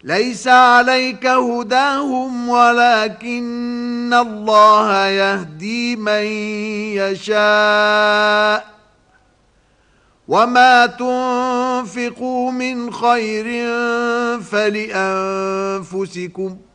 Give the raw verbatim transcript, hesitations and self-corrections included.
ليس عليك هداهم ولكن الله يهدي من يشاء وما تنفقوا من خير فلأنفسكم